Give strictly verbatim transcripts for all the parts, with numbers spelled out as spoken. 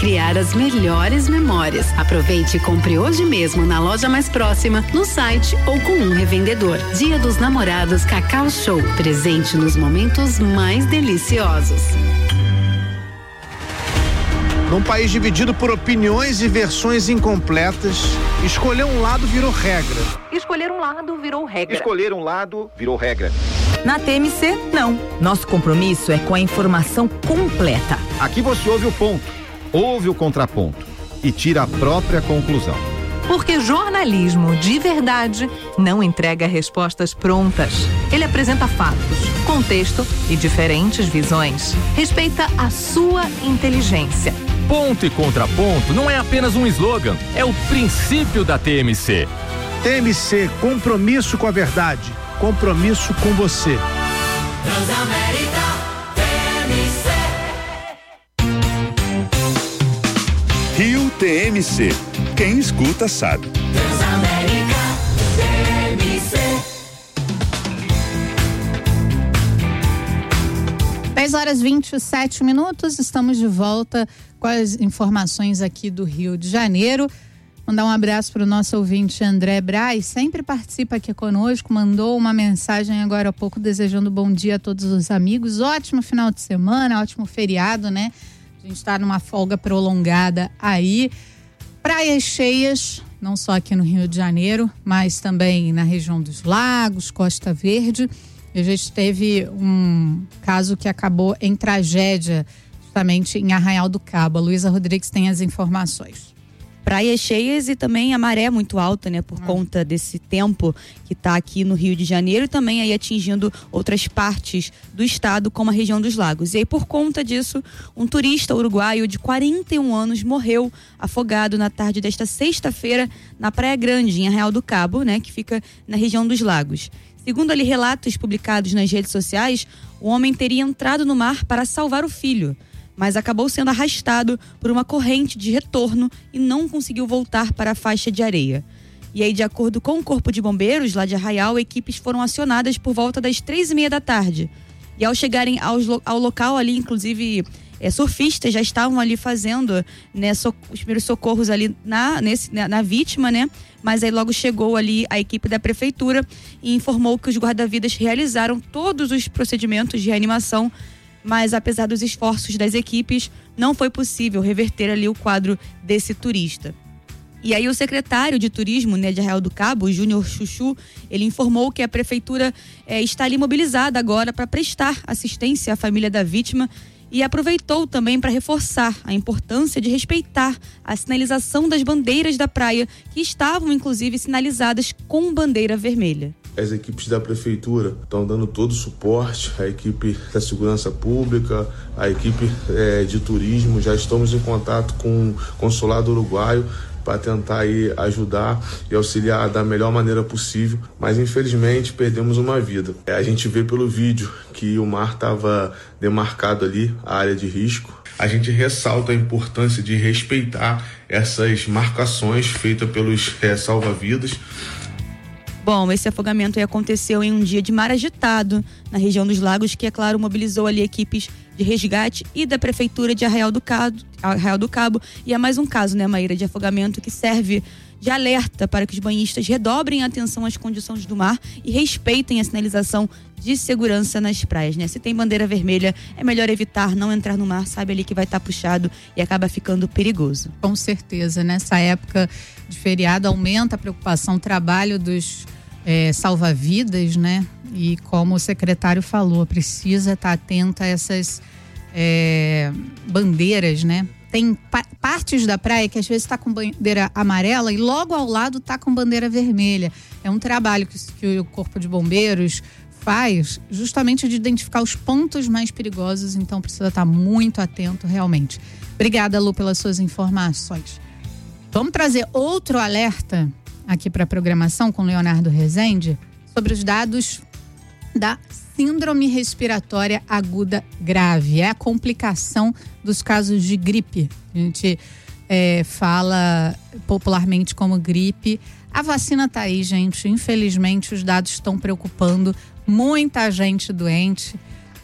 criar as melhores memórias. Aproveite e compre hoje mesmo na loja mais próxima, no site ou com um revendedor. Dia dos Namorados Cacau Show. Presente nos momentos mais deliciosos. Num país dividido por opiniões e versões incompletas, escolher um lado virou regra. Escolher um lado virou regra. Escolher um lado virou regra. Na T M C, não. Nosso compromisso é com a informação completa. Aqui você ouve o ponto, ouve o contraponto e tira a própria conclusão. Porque jornalismo de verdade não entrega respostas prontas. Ele apresenta fatos, contexto e diferentes visões. Respeita a sua inteligência. Ponto e contraponto não é apenas um slogan, é o princípio da T M C. T M C, compromisso com a verdade, compromisso com você. Transamérica T M C. Rio T M C. Quem escuta sabe. Transamérica T M C. dez horas e vinte e sete minutos, estamos de volta com as informações aqui do Rio de Janeiro. Mandar um abraço para o nosso ouvinte André Braz, sempre participa aqui conosco, mandou uma mensagem agora há pouco desejando bom dia a todos os amigos, ótimo final de semana, ótimo feriado, né? A gente está numa folga prolongada aí. Praias cheias, não só aqui no Rio de Janeiro, mas também na região dos Lagos, Costa Verde. A gente teve um caso que acabou em tragédia, justamente em Arraial do Cabo. A Luísa Rodrigues tem as informações. Praias cheias e também a maré muito alta, né? Por hum. conta desse tempo que está aqui no Rio de Janeiro e também aí atingindo outras partes do estado, como a região dos Lagos. E aí, por conta disso, um turista uruguaio de quarenta e um anos morreu afogado na tarde desta sexta-feira na Praia Grande, em Arraial do Cabo, né? Que fica na região dos Lagos. Segundo ali relatos publicados nas redes sociais, o homem teria entrado no mar para salvar o filho, mas acabou sendo arrastado por uma corrente de retorno e não conseguiu voltar para a faixa de areia. E aí, de acordo com o Corpo de Bombeiros lá de Arraial, equipes foram acionadas por volta das três e meia da tarde. E ao chegarem aos, ao local ali, inclusive, é, surfistas já estavam ali fazendo, né, so, os primeiros socorros ali na, nesse, na, na vítima, né? Mas aí logo chegou ali a equipe da prefeitura e informou que os guarda-vidas realizaram todos os procedimentos de reanimação, mas apesar dos esforços das equipes, não foi possível reverter ali o quadro desse turista. E aí o secretário de turismo, né, de Arraial do Cabo, Júnior Chuchu, ele informou que a prefeitura é, está ali mobilizada agora para prestar assistência à família da vítima e aproveitou também para reforçar a importância de respeitar a sinalização das bandeiras da praia, que estavam inclusive sinalizadas com bandeira vermelha. As equipes da prefeitura estão dando todo o suporte, a equipe da segurança pública, a equipe é, de turismo, já estamos em contato com o consulado uruguaio para tentar aí ajudar e auxiliar da melhor maneira possível, mas infelizmente perdemos uma vida. É, a gente vê pelo vídeo que o mar estava demarcado ali, a área de risco. A gente ressalta a importância de respeitar essas marcações feitas pelos é, salva-vidas. Bom, esse afogamento aí aconteceu em um dia de mar agitado na região dos Lagos, que, é claro, mobilizou ali equipes de resgate e da prefeitura de Arraial do Cabo, Arraial do Cabo. E é mais um caso, né, Maíra, de afogamento que serve de alerta para que os banhistas redobrem a atenção às condições do mar e respeitem a sinalização de segurança nas praias, né? Se tem bandeira vermelha, é melhor evitar não entrar no mar, sabe ali que vai estar puxado e acaba ficando perigoso. Com certeza, nessa época de feriado aumenta a preocupação, o trabalho dos é, salva-vidas, né? E como o secretário falou, precisa estar atenta a essas é, bandeiras, né? Tem pa- partes da praia que às vezes está com bandeira amarela e logo ao lado está com bandeira vermelha. É um trabalho que, que o Corpo de Bombeiros faz justamente de identificar os pontos mais perigosos, então precisa estar muito atento realmente. Obrigada, Lu, pelas suas informações. Vamos trazer outro alerta aqui para a programação com Leonardo Rezende sobre os dados da síndrome respiratória aguda grave. É a complicação dos casos de gripe. A gente é, fala popularmente como gripe. A vacina tá aí, gente. Infelizmente, os dados estão preocupando. Muita gente doente.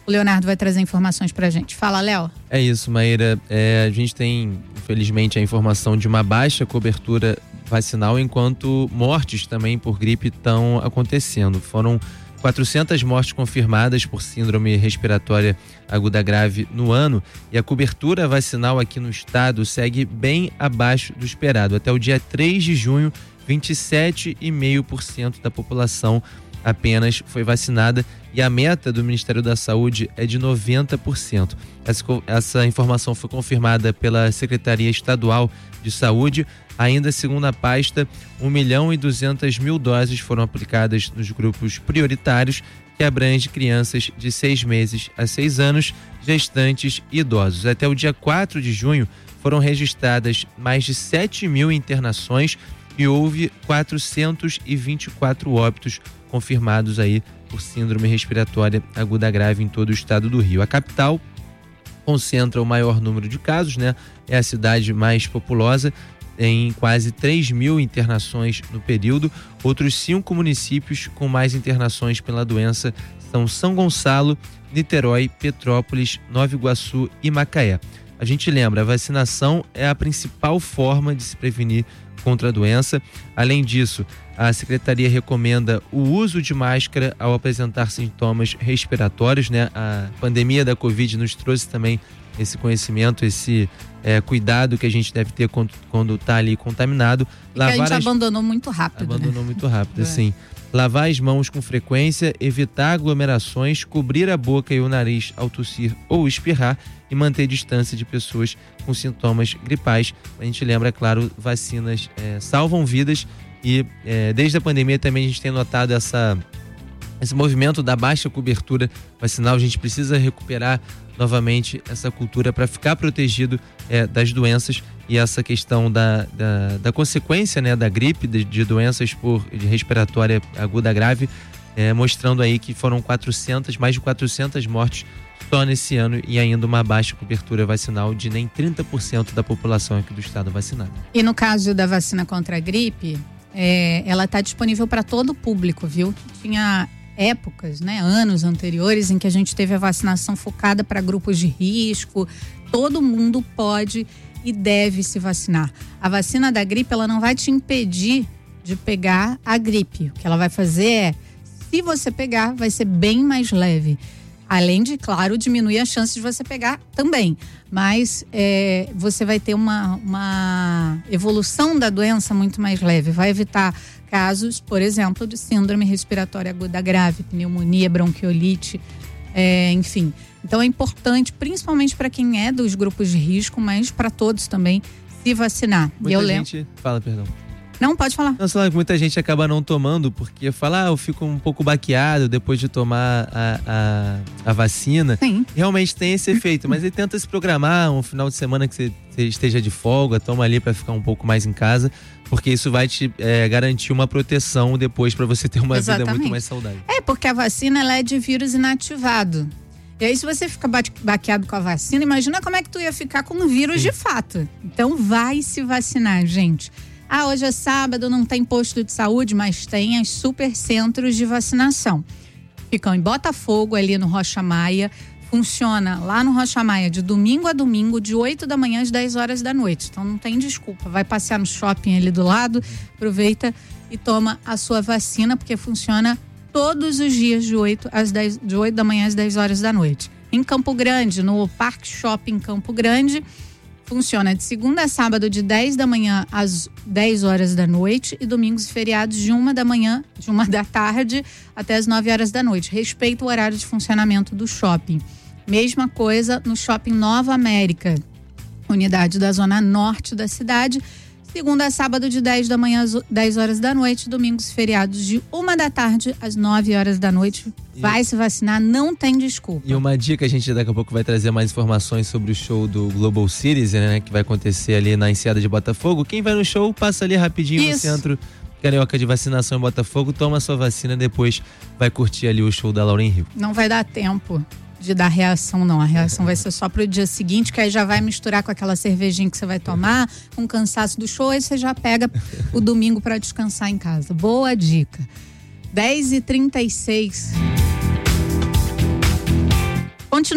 O Leonardo vai trazer informações pra gente. Fala, Léo. É isso, Maíra. É, a gente tem, infelizmente, a informação de uma baixa cobertura vacinal, enquanto mortes também por gripe estão acontecendo. Foram quatrocentas mortes confirmadas por síndrome respiratória aguda grave no ano, e a cobertura vacinal aqui no estado segue bem abaixo do esperado. Até o dia três de junho, vinte e sete vírgula cinco por cento da população apenas foi vacinada, e a meta do Ministério da Saúde é de noventa por cento. Essa, essa informação foi confirmada pela Secretaria Estadual de Saúde. Ainda segundo a pasta, um milhão e duzentas mil doses foram aplicadas nos grupos prioritários, que abrange crianças de seis meses a seis anos, gestantes e idosos. Até o dia quatro de junho foram registradas mais de sete mil internações e houve quatrocentos e vinte e quatro óbitos confirmados aí por síndrome respiratória aguda grave em todo o estado do Rio. A capital concentra o maior número de casos, né? É a cidade mais populosa, em quase três mil internações no período. Outros cinco municípios com mais internações pela doença são São Gonçalo, Niterói, Petrópolis, Nova Iguaçu e Macaé. A gente lembra, a vacinação é a principal forma de se prevenir contra a doença. Além disso, a Secretaria recomenda o uso de máscara ao apresentar sintomas respiratórios, né? A pandemia da Covid nos trouxe também esse conhecimento, esse é, cuidado que a gente deve ter quando, quando tá ali contaminado. E Lavar que a gente as... abandonou muito rápido. Abandonou né? muito rápido, é. sim. Lavar as mãos com frequência, evitar aglomerações, cobrir a boca e o nariz ao tossir ou espirrar e manter distância de pessoas com sintomas gripais. A gente lembra, claro, vacinas é, salvam vidas, e é, desde a pandemia também a gente tem notado essa, esse movimento da baixa cobertura vacinal. A gente precisa recuperar novamente essa cultura para ficar protegido é, das doenças, e essa questão da, da, da consequência, né, da gripe, de, de doenças por de respiratória aguda grave, é, mostrando aí que foram quatrocentas, mais de quatrocentas mortes só nesse ano, e ainda uma baixa cobertura vacinal de nem trinta por cento da população aqui do estado vacinada. E no caso da vacina contra a gripe, é, ela está disponível para todo o público, viu? Tinha épocas, né, anos anteriores, em que a gente teve a vacinação focada para grupos de risco. Todo mundo pode e deve se vacinar. A vacina da gripe, ela não vai te impedir de pegar a gripe. O que ela vai fazer é, se você pegar, vai ser bem mais leve. Além de, claro, diminuir a chance de você pegar também. Mas é, você vai ter uma, uma evolução da doença muito mais leve. Vai evitar casos, por exemplo, de síndrome respiratória aguda grave, pneumonia, bronquiolite, é, enfim. Então é importante, principalmente para quem é dos grupos de risco, mas para todos também, se vacinar. Muita e eu gente... lembro... Fala, perdão. Não, pode falar. Não, sei lá, muita gente acaba não tomando porque fala, ah, eu fico um pouco baqueado depois de tomar a, a, a vacina. Sim. Realmente tem esse efeito, mas ele tenta se programar um final de semana que você, você esteja de folga, toma ali para ficar um pouco mais em casa, porque isso vai te é, garantir uma proteção depois para você ter uma Exatamente. vida muito mais saudável. É, porque a vacina, ela é de vírus inativado. E aí, se você fica baqueado com a vacina, imagina como é que tu ia ficar com o vírus Sim. de fato. Então, vai se vacinar, gente. Ah, hoje é sábado, não tem posto de saúde, mas tem as supercentros de vacinação. Ficam em Botafogo, ali no Rocha Maia. Funciona lá no Rocha Maia de domingo a domingo, de oito da manhã às dez horas da noite. Então não tem desculpa. Vai passear no shopping ali do lado, aproveita e toma a sua vacina, porque funciona todos os dias de oito às dez, de oito da manhã às dez horas da noite. Em Campo Grande, no Parque Shopping Campo Grande, funciona de segunda a sábado de dez da manhã às dez horas da noite, e domingos e feriados de uma da manhã, de uma da tarde até as nove horas da noite. Respeita o horário de funcionamento do shopping. Mesma coisa no Shopping Nova América, unidade da zona norte da cidade. Segunda a sábado de dez da manhã às dez horas da noite, domingos e feriados de uma da tarde às nove horas da noite. Vai e... se vacinar, não tem desculpa. E uma dica, a gente daqui a pouco vai trazer mais informações sobre o show do Global Cities, né, que vai acontecer ali na Enseada de Botafogo. Quem vai no show, passa ali rapidinho Isso. no centro carioca de vacinação em Botafogo, toma a sua vacina, depois vai curtir ali o show da Lauren Hill. Não vai dar tempo de dar reação, não. A reação vai ser só pro dia seguinte, que aí já vai misturar com aquela cervejinha que você vai tomar, com o cansaço do show, aí você já pega o domingo para descansar em casa. Boa dica. dez e trinta e seis.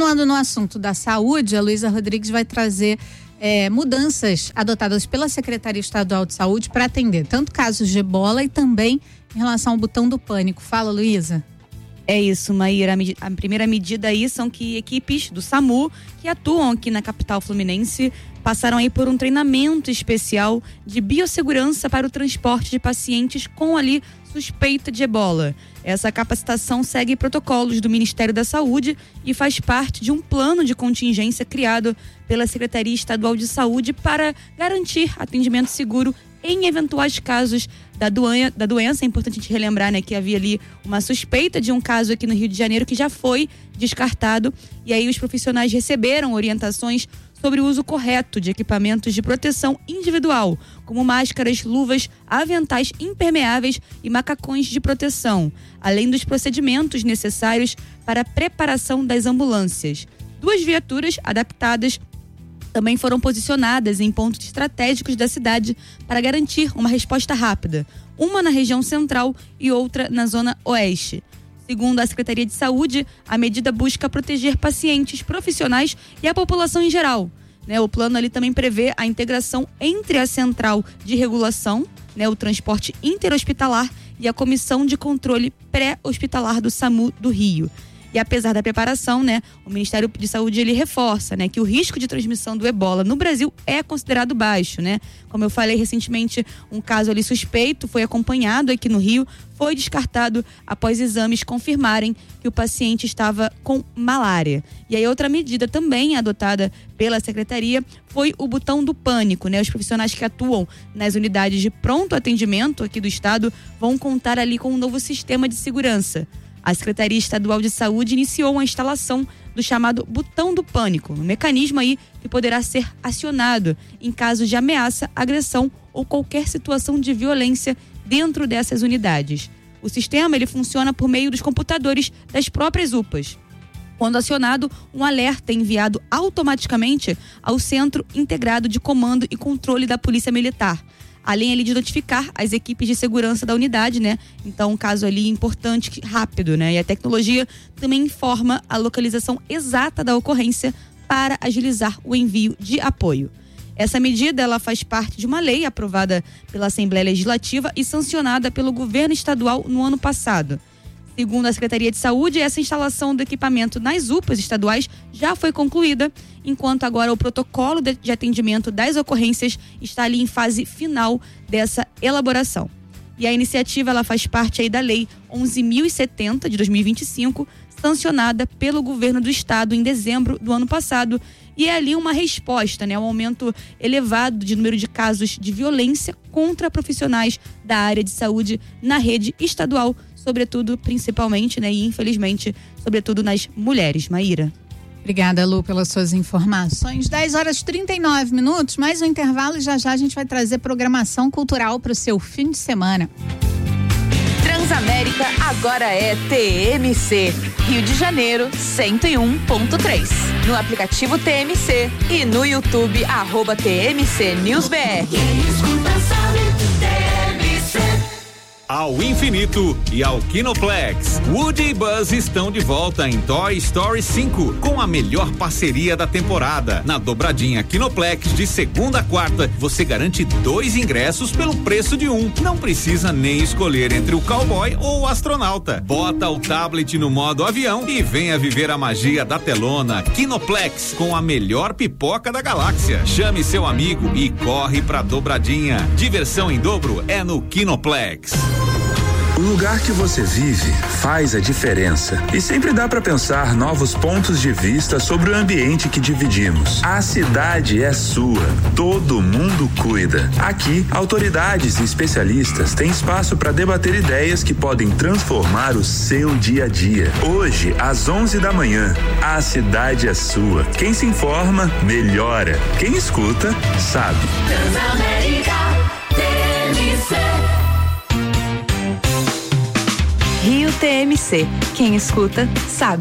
Continuando no assunto da saúde, a Luísa Rodrigues vai trazer é, mudanças adotadas pela Secretaria Estadual de Saúde para atender tanto casos de ebola e também em relação ao botão do pânico. Fala, Luísa. É isso, Maíra. A primeira medida aí são que equipes do SAMU que atuam aqui na capital fluminense passaram aí por um treinamento especial de biossegurança para o transporte de pacientes com ali suspeita de ebola. Essa capacitação segue protocolos do Ministério da Saúde e faz parte de um plano de contingência criado pela Secretaria Estadual de Saúde para garantir atendimento seguro em eventuais casos da, doen- da doença. É importante a gente relembrar, né, que havia ali uma suspeita de um caso aqui no Rio de Janeiro que já foi descartado, e aí os profissionais receberam orientações sobre o uso correto de equipamentos de proteção individual, como máscaras, luvas, aventais impermeáveis e macacões de proteção, além dos procedimentos necessários para a preparação das ambulâncias. Duas viaturas adaptadas também foram posicionadas em pontos estratégicos da cidade para garantir uma resposta rápida, uma na região central e outra na zona oeste. Segundo a Secretaria de Saúde, a medida busca proteger pacientes, profissionais e a população em geral. Né, o plano ali também prevê a integração entre a Central de Regulação, né, o transporte interhospitalar e a Comissão de Controle Pré-Hospitalar do SAMU do Rio. E apesar da preparação, né, o Ministério de Saúde ele reforça, né, que o risco de transmissão do ebola no Brasil é considerado baixo, né? Como eu falei recentemente, um caso ali suspeito foi acompanhado aqui no Rio, foi descartado após exames confirmarem que o paciente estava com malária. E aí outra medida também adotada pela Secretaria foi o botão do pânico, né? Os profissionais que atuam nas unidades de pronto atendimento aqui do estado vão contar ali com um novo sistema de segurança. A Secretaria Estadual de Saúde iniciou a instalação do chamado botão do pânico, um mecanismo aí que poderá ser acionado em caso de ameaça, agressão ou qualquer situação de violência dentro dessas unidades. O sistema ele funciona por meio dos computadores das próprias U P As. Quando acionado, um alerta é enviado automaticamente ao Centro Integrado de Comando e Controle da Polícia Militar, além ali de notificar as equipes de segurança da unidade, né? Então, um caso ali importante, rápido, né? E a tecnologia também informa a localização exata da ocorrência para agilizar o envio de apoio. Essa medida, ela faz parte de uma lei aprovada pela Assembleia Legislativa e sancionada pelo governo estadual no ano passado. Segundo a Secretaria de Saúde, essa instalação do equipamento nas U P As estaduais já foi concluída, enquanto agora o protocolo de atendimento das ocorrências está ali em fase final dessa elaboração. E a iniciativa ela faz parte aí da Lei onze mil e setenta de dois mil e vinte e cinco, sancionada pelo governo do estado em dezembro do ano passado, e é ali uma resposta, né, um aumento elevado de número de casos de violência contra profissionais da área de saúde na rede estadual, sobretudo, principalmente, né, e infelizmente, sobretudo nas mulheres. Maíra. Obrigada, Lu, pelas suas informações. dez horas e trinta e nove minutos, mais um intervalo e já já a gente vai trazer programação cultural para o seu fim de semana. Transamérica agora é T M C, Rio de Janeiro cento e um ponto três. No aplicativo T M C e no YouTube, arroba T M C News B R. Ao infinito e ao Kinoplex, Woody e Buzz estão de volta em Toy Story cinco, com a melhor parceria da temporada. Na dobradinha Kinoplex, de segunda a quarta, você garante dois ingressos pelo preço de um. Não precisa nem escolher entre o cowboy ou o astronauta. Bota o tablet no modo avião e venha viver a magia da telona. Kinoplex, com a melhor pipoca da galáxia. Chame seu amigo e corre pra dobradinha. Diversão em dobro é no Kinoplex. O lugar que você vive faz a diferença e sempre dá para pensar novos pontos de vista sobre o ambiente que dividimos. A cidade é sua, todo mundo cuida. Aqui, autoridades e especialistas têm espaço para debater ideias que podem transformar o seu dia a dia. Hoje, às onze da manhã, a cidade é sua. Quem se informa, melhora. Quem escuta, sabe. Transamérica T M C. Rio T M C. Quem escuta, sabe.